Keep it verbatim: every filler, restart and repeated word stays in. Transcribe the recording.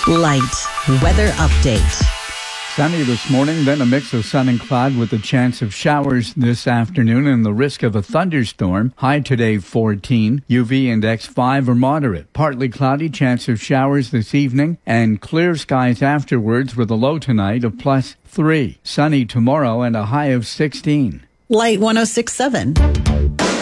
Light weather update. Sunny this morning, then a mix of sun and cloud with a chance of showers this afternoon and the risk of a thunderstorm. High today fourteen. U V index five or moderate. Partly cloudy, chance of showers this evening and clear skies afterwards with a low tonight of plus three. Sunny tomorrow and a high of sixteen. Light one oh six point seven.